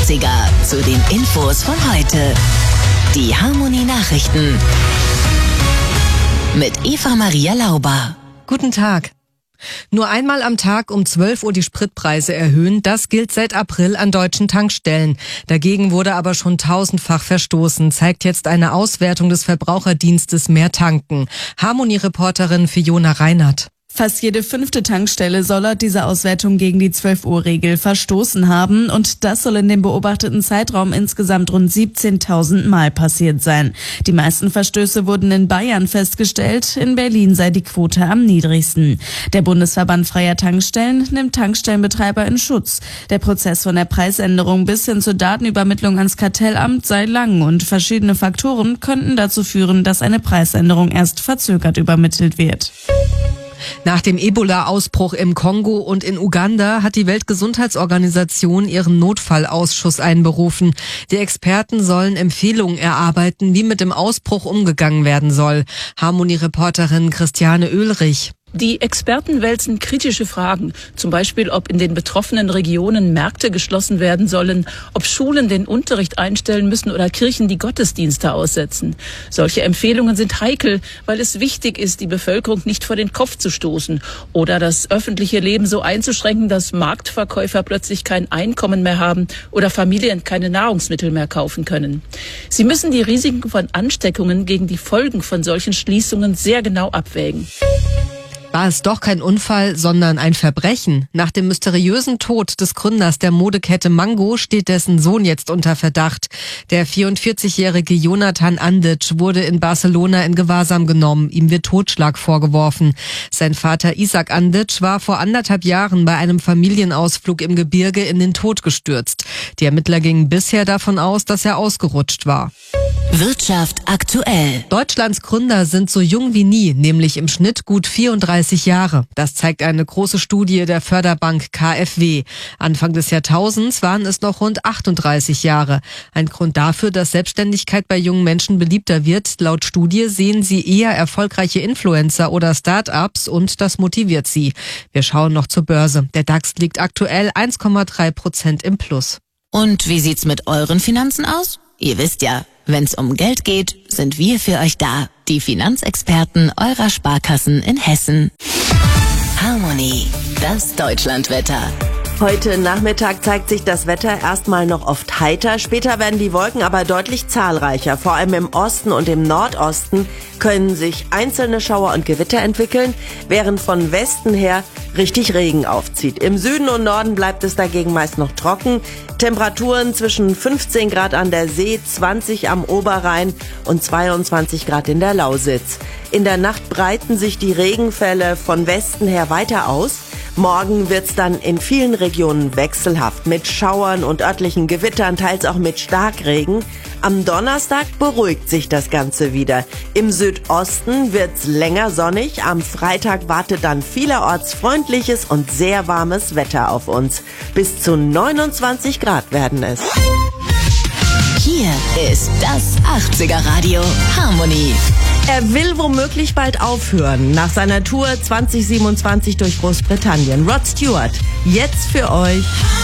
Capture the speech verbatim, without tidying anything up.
achtziger zu den Infos von heute. Die Harmonie Nachrichten mit Eva Maria Lauber. Guten Tag. Nur einmal am Tag um zwölf Uhr die Spritpreise erhöhen, das gilt seit April an deutschen Tankstellen. Dagegen wurde aber schon tausendfach verstoßen, zeigt jetzt eine Auswertung des Verbraucherdienstes Mehr Tanken. Harmonie-Reporterin Fiona Reinhardt. Fast jede fünfte Tankstelle soll laut dieser Auswertung gegen die zwölf Uhr Regel verstoßen haben und das soll in dem beobachteten Zeitraum insgesamt rund siebzehntausend Mal passiert sein. Die meisten Verstöße wurden in Bayern festgestellt, in Berlin sei die Quote am niedrigsten. Der Bundesverband freier Tankstellen nimmt Tankstellenbetreiber in Schutz. Der Prozess von der Preisänderung bis hin zur Datenübermittlung ans Kartellamt sei lang und verschiedene Faktoren könnten dazu führen, dass eine Preisänderung erst verzögert übermittelt wird. Nach dem Ebola-Ausbruch im Kongo und in Uganda hat die Weltgesundheitsorganisation ihren Notfallausschuss einberufen. Die Experten sollen Empfehlungen erarbeiten, wie mit dem Ausbruch umgegangen werden soll. Harmonie-Reporterin Christiane Oehlrich. Die Experten wälzen kritische Fragen, zum Beispiel, ob in den betroffenen Regionen Märkte geschlossen werden sollen, ob Schulen den Unterricht einstellen müssen oder Kirchen die Gottesdienste aussetzen. Solche Empfehlungen sind heikel, weil es wichtig ist, die Bevölkerung nicht vor den Kopf zu stoßen oder das öffentliche Leben so einzuschränken, dass Marktverkäufer plötzlich kein Einkommen mehr haben oder Familien keine Nahrungsmittel mehr kaufen können. Sie müssen die Risiken von Ansteckungen gegen die Folgen von solchen Schließungen sehr genau abwägen. War es doch kein Unfall, sondern ein Verbrechen? Nach dem mysteriösen Tod des Gründers der Modekette Mango steht dessen Sohn jetzt unter Verdacht. Der vierundvierzigjährige Jonathan Andic wurde in Barcelona in Gewahrsam genommen. Ihm wird Totschlag vorgeworfen. Sein Vater Isaac Andic war vor anderthalb Jahren bei einem Familienausflug im Gebirge in den Tod gestürzt. Die Ermittler gingen bisher davon aus, dass er ausgerutscht war. Wirtschaft aktuell. Deutschlands Gründer sind so jung wie nie, nämlich im Schnitt gut vierunddreißig Jahre. Das zeigt eine große Studie der Förderbank K f W. Anfang des Jahrtausends waren es noch rund achtunddreißig Jahre. Ein Grund dafür, dass Selbstständigkeit bei jungen Menschen beliebter wird. Laut Studie sehen sie eher erfolgreiche Influencer oder Start-ups und das motiviert sie. Wir schauen noch zur Börse. Der DAX liegt aktuell eins Komma drei Prozent im Plus. Und wie sieht's mit euren Finanzen aus? Ihr wisst ja, wenn's um Geld geht, sind wir für euch da. Die Finanzexperten eurer Sparkassen in Hessen. Harmonie, das Deutschlandwetter. Heute Nachmittag zeigt sich das Wetter erstmal noch oft heiter. Später werden die Wolken aber deutlich zahlreicher. Vor allem im Osten und im Nordosten können sich einzelne Schauer und Gewitter entwickeln, während von Westen her richtig Regen aufzieht. Im Süden und Norden bleibt es dagegen meist noch trocken. Temperaturen zwischen fünfzehn Grad an der See, zwanzig am Oberrhein und zweiundzwanzig Grad in der Lausitz. In der Nacht breiten sich die Regenfälle von Westen her weiter aus. Morgen wird's dann in vielen Regionen wechselhaft mit Schauern und örtlichen Gewittern, teils auch mit Starkregen. Am Donnerstag beruhigt sich das Ganze wieder. Im Südosten wird's länger sonnig. Am Freitag wartet dann vielerorts freundliches und sehr warmes Wetter auf uns. Bis zu neunundzwanzig Grad werden es. Hier ist das achtziger Radio Harmonie. Er will womöglich bald aufhören, nach seiner Tour zwanzig siebenundzwanzig durch Großbritannien. Rod Stewart, jetzt für euch.